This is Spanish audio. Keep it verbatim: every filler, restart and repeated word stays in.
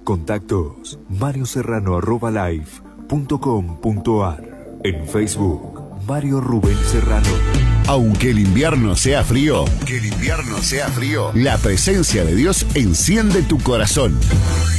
Contactos mario serrano arroba life punto com punto ar. En Facebook, Mario Rubén Serrano. Aunque el invierno sea frío, que el invierno sea frío, la presencia de Dios enciende tu corazón.